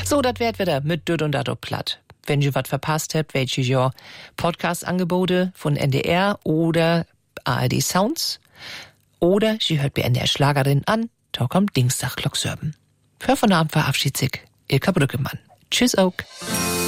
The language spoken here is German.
So, das wird wieder mit Düt und Dat platt. Wenn ihr was verpasst habt, welche ja Podcast-Angebote von NDR oder ARD Sounds oder sie hört bei NDR Schlagerin an, da kommt Dienstag Glocksörben. Für von Abend verabschiedet sich Ilka Brückemann. Tschüss auch.